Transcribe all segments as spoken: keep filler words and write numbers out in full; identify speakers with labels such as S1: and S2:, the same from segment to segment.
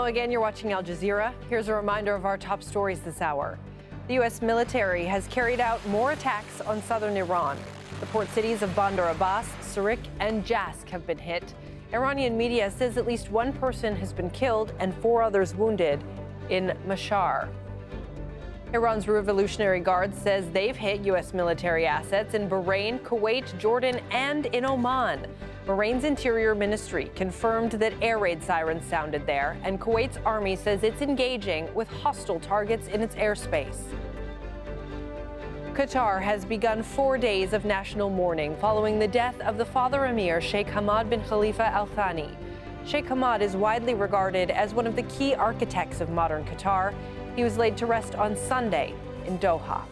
S1: again, you're watching Al Jazeera. Here's a reminder of our top stories this hour. The U S military has carried out more attacks on southern Iran. The port cities of Bandar Abbas, Sirik, and Jask have been hit. Iranian media says at least one person has been killed and four others wounded in Mashhar. Iran's Revolutionary Guard says they've hit U S military assets in Bahrain, Kuwait, Jordan, and in Oman. Bahrain's Interior Ministry confirmed that air raid sirens sounded there, and Kuwait's army says it's engaging with hostile targets in its airspace. Qatar has begun four days of national mourning following the death of the father emir Sheikh Hamad bin Khalifa Al Thani. Sheikh Hamad is widely regarded as one of the key architects of modern Qatar. He was laid to rest on Sunday in Doha.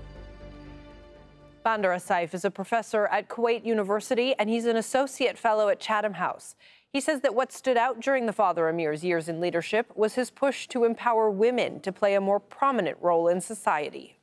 S1: Bandar Assaif is a professor at Kuwait University, and he's an associate fellow at Chatham House. He says that what stood out during the father emir's years in leadership was his push to empower women to play a more prominent role in society.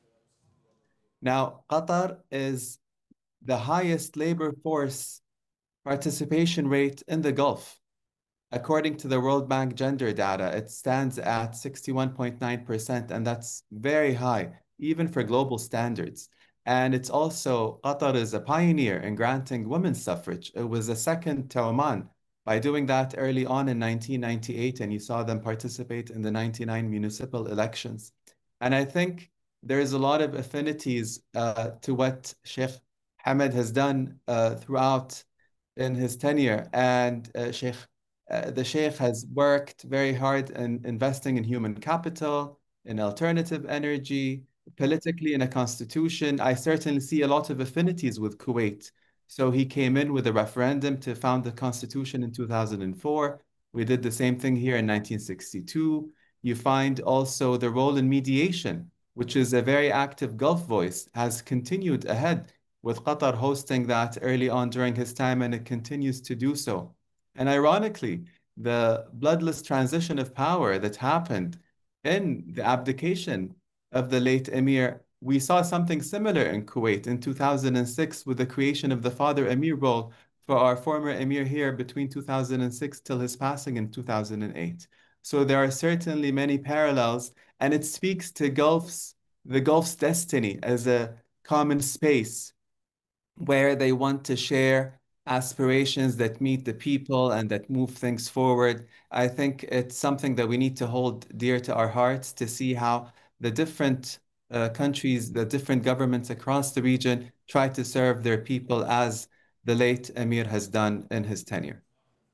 S2: Now, Qatar is the highest labor force participation rate in the Gulf. According to the World Bank gender data, it stands at sixty-one point nine percent, and that's very high, even for global standards. And it's also, Qatar is a pioneer in granting women's suffrage. It was a second to Oman by doing that early on in nineteen ninety-eight, and you saw them participate in the ninety-nine municipal elections. And I think there's a lot of affinities uh, to what Sheikh Hamad has done uh, throughout in his tenure. And uh, Sheikh, uh, the Sheikh has worked very hard in investing in human capital, in alternative energy, politically in a constitution. I certainly see a lot of affinities with Kuwait. So he came in with a referendum to found the constitution in two thousand four. We did the same thing here in nineteen sixty-two. You find also the role in mediation, which is a very active Gulf voice, has continued ahead with Qatar hosting that early on during his time, and it continues to do so. And ironically, the bloodless transition of power that happened in the abdication of the late emir, we saw something similar in Kuwait in two thousand six with the creation of the father emir role for our former emir here between two thousand six till his passing in two thousand eight. So there are certainly many parallels, and it speaks to Gulf's, the Gulf's destiny as a common space where they want to share aspirations that meet the people and that move things forward. I think it's something that we need to hold dear to our hearts, to see how the different uh, countries, the different governments across the region try to serve their people as the late emir has done in his tenure.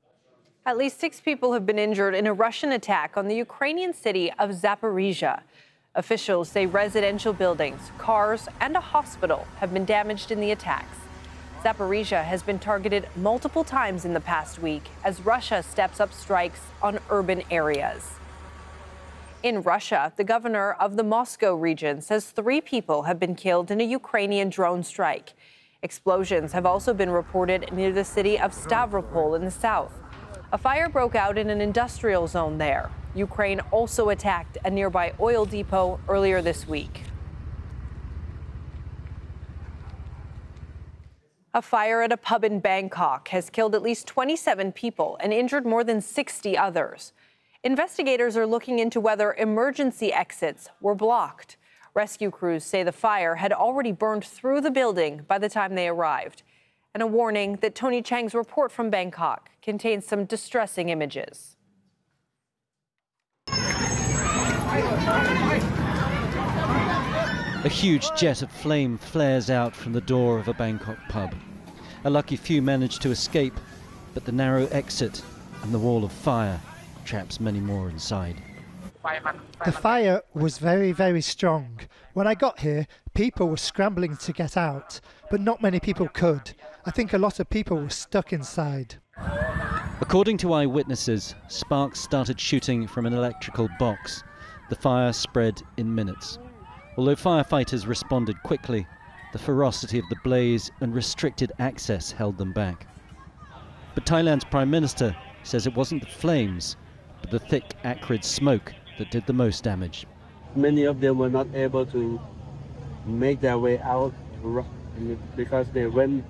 S1: At least six people have been injured in a Russian attack on the Ukrainian city of Zaporizhia. Officials say residential buildings, cars, and a hospital have been damaged in the attacks. Zaporizhia has been targeted multiple times in the past week as Russia steps up strikes on urban areas. In Russia, the governor of the Moscow region says three people have been killed in a Ukrainian drone strike. Explosions have also been reported near the city of Stavropol in the south. A fire broke out in an industrial zone there. Ukraine also attacked a nearby oil depot earlier this week. A fire at a pub in Bangkok has killed at least twenty-seven people and injured more than sixty others. Investigators are looking into whether emergency exits were blocked. Rescue crews say the fire had already burned through the building by the time they arrived. And a warning that Tony Chang's report from Bangkok contains some distressing images.
S3: A huge jet of flame flares out from the door of a Bangkok pub. A lucky few manage to escape, but the narrow exit and the wall of fire traps many more inside.
S4: The fire was very, very strong. When I got here, people were scrambling to get out, but not many people could. I think a lot of people were stuck inside.
S3: According to eyewitnesses, sparks started shooting from an electrical box. The fire spread in minutes. Although firefighters responded quickly, the ferocity of the blaze and restricted access held them back. But Thailand's Prime Minister says it wasn't the flames, but the thick, acrid smoke that did the most damage.
S5: Many of them were not able to make their way out because they went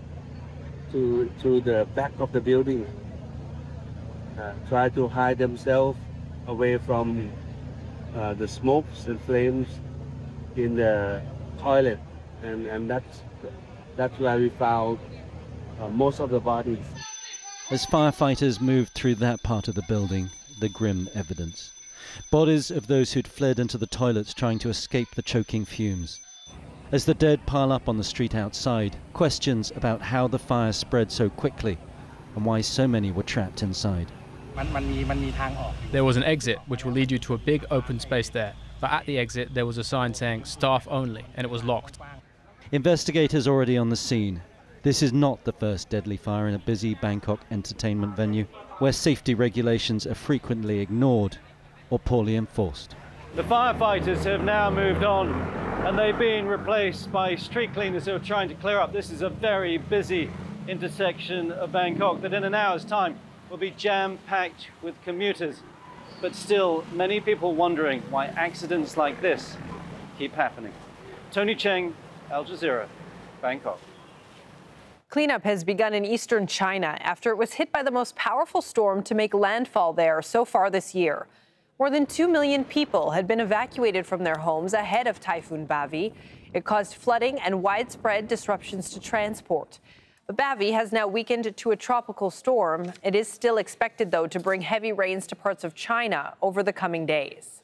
S5: to, to the back of the building, uh, try to hide themselves away from uh, the smokes and flames in the toilet, and, and that's, that's where we found uh, most of the bodies.
S3: As firefighters moved through that part of the building, the grim evidence. Bodies of those who'd fled into the toilets trying to escape the choking fumes. As the dead pile up on the street outside, questions about how the fire spread so quickly and why so many were trapped inside.
S6: There was an exit which will lead you to a big open space there, but at the exit there was a sign saying staff only, and it was locked.
S3: Investigators already on the scene. This is not the first deadly fire in a busy Bangkok entertainment venue, where safety regulations are frequently ignored or poorly enforced.
S7: The firefighters have now moved on, and they've been replaced by street cleaners who are trying to clear up. This is a very busy intersection of Bangkok that in an hour's time will be jam-packed with commuters. But still, many people wondering why accidents like this keep happening. Tony Cheng, Al Jazeera, Bangkok.
S1: Cleanup has begun in eastern China after it was hit by the most powerful storm to make landfall there so far this year. More than two million people had been evacuated from their homes ahead of Typhoon Bavi. It caused flooding and widespread disruptions to transport. But Bavi has now weakened to a tropical storm. It is still expected, though, to bring heavy rains to parts of China over the coming days.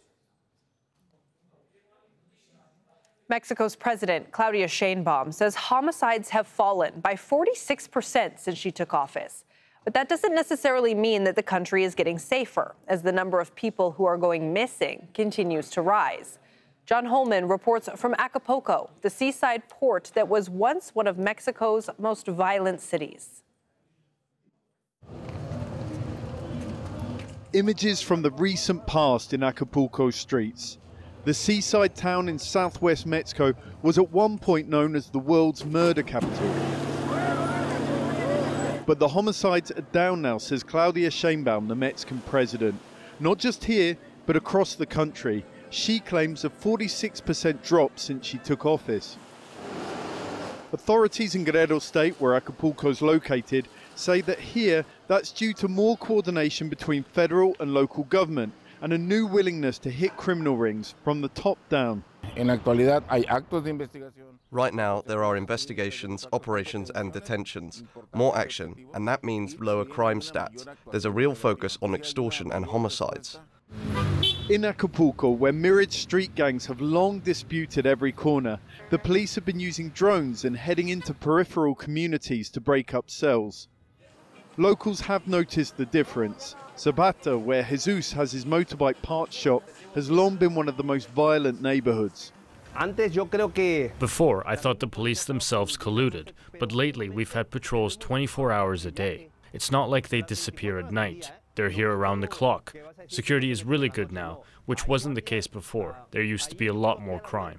S1: Mexico's President Claudia Sheinbaum says homicides have fallen by forty-six percent since she took office. But that doesn't necessarily mean that the country is getting safer, as the number of people who are going missing continues to rise. John Holman reports from Acapulco, the seaside port that was once one of Mexico's most violent cities.
S8: Images from the recent past in Acapulco streets. The seaside town in southwest Mexico was at one point known as the world's murder capital. But the homicides are down now, says Claudia Sheinbaum, the Mexican president. Not just here, but across the country. She claims a forty-six percent drop since she took office. Authorities in Guerrero State, where Acapulco is located, say that here that's due to more coordination between federal and local government and a new willingness to hit criminal rings from the top down.
S9: Right now, there are investigations, operations and detentions. More action, and that means lower crime stats. There's a real focus on extortion and homicides.
S8: In Acapulco, where myriad street gangs have long disputed every corner, the police have been using drones and heading into peripheral communities to break up cells. Locals have noticed the difference. Zapata, where Jesus has his motorbike parts shop, has long been one of the most violent neighborhoods.
S6: Before, I thought the police themselves colluded, but lately we've had patrols twenty-four hours a day. It's not like they disappear at night. They're here around the clock. Security is really good now, which wasn't the case before. There used to be a lot more crime.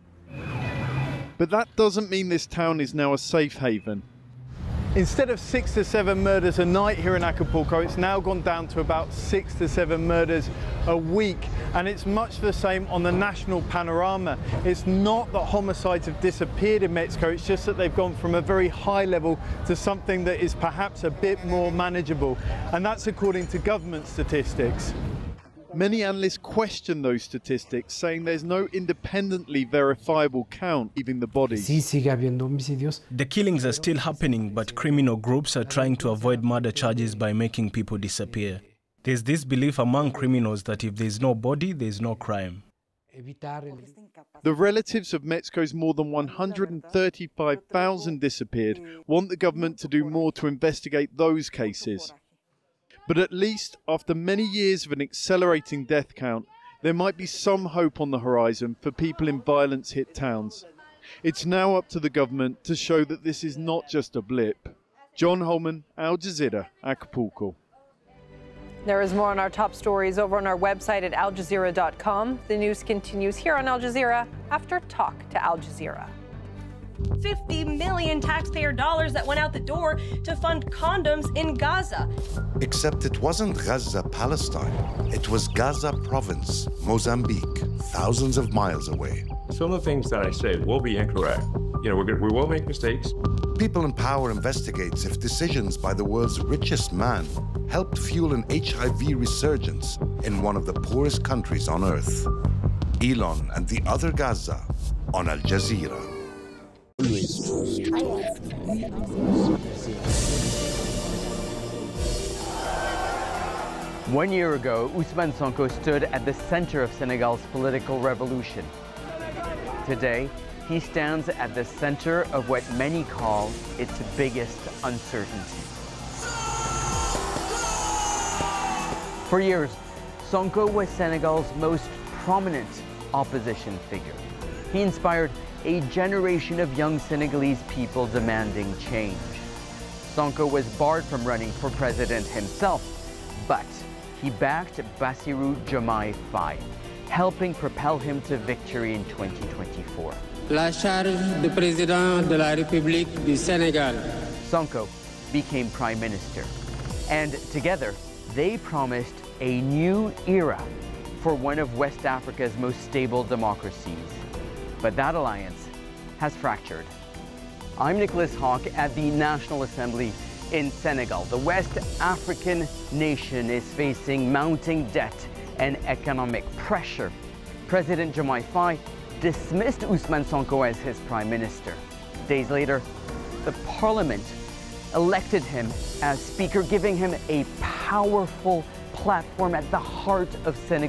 S8: But that doesn't mean this town is now a safe haven. Instead of six to seven murders a night here in Acapulco, it's now gone down to about six to seven murders a week. And it's much the same on the national panorama. It's not that homicides have disappeared in Mexico, it's just that they've gone from a very high level to something that is perhaps a bit more manageable. And that's according to government statistics. Many analysts question those statistics, saying there's no independently verifiable count, even the bodies.
S10: The killings are still happening, but criminal groups are trying to avoid murder charges by making people disappear. There's this belief among criminals that if there's no body, there's no crime.
S8: The relatives of Mexico's more than one hundred thirty-five thousand disappeared want the government to do more to investigate those cases. But at least, after many years of an accelerating death count, there might be some hope on the horizon for people in violence-hit towns. It's now up to the government to show that this is not just a blip. John Holman, Al Jazeera, Acapulco.
S1: There is more on our top stories over on our website at al jazeera dot com. The news continues here on Al Jazeera after Talk to Al Jazeera.
S11: fifty million taxpayer dollars that went out the door to fund condoms in Gaza.
S12: Except it wasn't Gaza, Palestine. It was Gaza province, Mozambique, thousands of miles away.
S13: Some of the things that I say will be incorrect. You know, we're gonna, we will make mistakes.
S12: People in Power investigates if decisions by the world's richest man helped fuel an H I V resurgence in one of the poorest countries on earth. Elon and the other Gaza on Al Jazeera.
S14: One year ago, Ousmane Sonko stood at the center of Senegal's political revolution. Today, he stands at the center of what many call its biggest uncertainty. For years, Sonko was Senegal's most prominent opposition figure. He inspired a generation of young Senegalese people demanding change. Sonko was barred from running for president himself, but he backed Bassirou Diomaye Faye, helping propel him to victory in twenty twenty-four.
S15: La charge de président de la République du Sénégal.
S14: Sonko became prime minister, and together they promised a new era for one of West Africa's most stable democracies. But that alliance has fractured. I'm Nicholas Hawk at the National Assembly in Senegal. The West African nation is facing mounting debt and economic pressure. President Diomaye Faye dismissed Ousmane Sonko as his prime minister. Days later, the parliament elected him as speaker, giving him a powerful platform at the heart of Senegal.